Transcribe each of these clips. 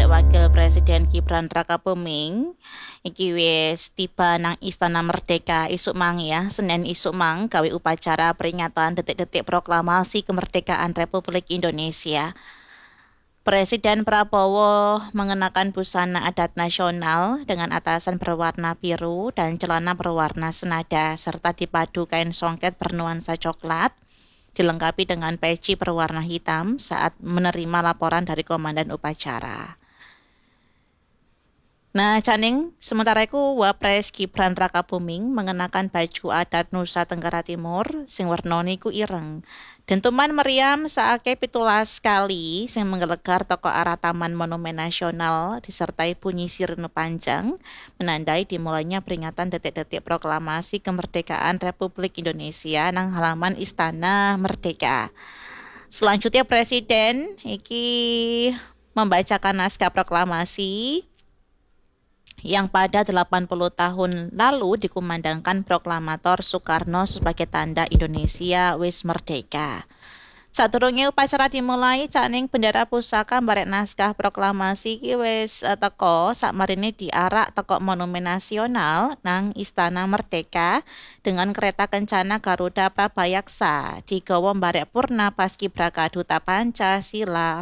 Wakil Presiden Gibran Rakabuming iki wis tiba nang Istana Merdeka isuk mang ya, Senin isuk mang gawe upacara peringatan detik-detik proklamasi kemerdekaan Republik Indonesia. Presiden Prabowo mengenakan busana adat nasional dengan atasan berwarna biru dan celana berwarna senada serta dipadu kain songket bernuansa coklat, dilengkapi dengan peci berwarna hitam saat menerima laporan dari komandan upacara. Nah, Caning, sementara itu Wapres Gibran Rakabuming mengenakan baju adat Nusa Tenggara Timur sing wernane iku ireng. Dentuman meriam saake 17 kali sing menggelegar toko arah Taman Monumen Nasional disertai bunyi sirene panjang menandai dimulainya peringatan detik-detik proklamasi kemerdekaan Republik Indonesia nang halaman Istana Merdeka. Selanjutnya Presiden iki membacakan naskah proklamasi yang pada 80 tahun lalu dikumandangkan proklamator Soekarno sebagai tanda Indonesia wis merdeka. Sadurunge upacara dimulai, Caning bendera pusaka barek naskah proklamasi ki wis teko sakmarine diarak teko Monumen Nasional nang Istana Merdeka dengan kereta kencana Garuda Prabayaksa digawa barek purna Paskibraka Duta Pancasila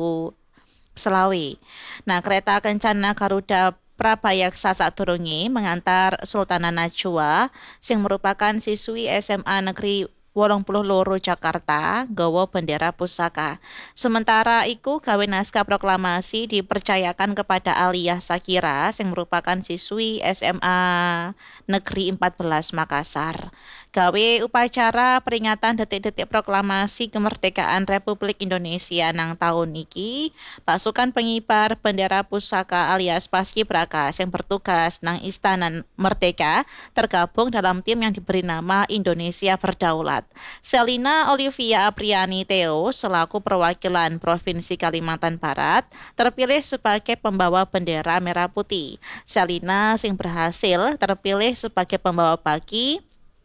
2000 Nah, kereta kencana Garuda Prabayaksa sadurunge mengantar Sultana Najwa sing merupakan siswi SMA Negeri 82 Jakarta gawa bendera pusaka. Sementara iku gawe naskah proklamasi dipercayakan kepada Aliyah Sakira sing merupakan siswi SMA Negeri 14 Makassar. Gawe upacara peringatan detik-detik proklamasi kemerdekaan Republik Indonesia nang tahun iki, pasukan pengibar bendera pusaka alias Paskibraka yang bertugas nang Istana Merdeka tergabung dalam tim yang diberi nama Indonesia Berdaulat. Selina Olivia Apriani Theo selaku perwakilan Provinsi Kalimantan Barat terpilih sebagai pembawa bendera merah putih. Selina sing berhasil terpilih sebagai pembawa baki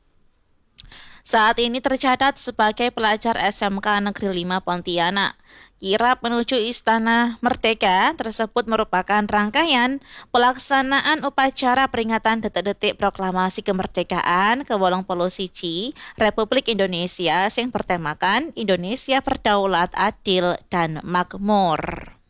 saat ini tercatat sebagai pelajar SMK Negeri 5 Pontianak. Kirap menuju Istana Merdeka tersebut merupakan rangkaian pelaksanaan upacara peringatan detik-detik proklamasi kemerdekaan ke-81 Republik Indonesia yang bertemakan Indonesia Berdaulat, Adil, dan Makmur.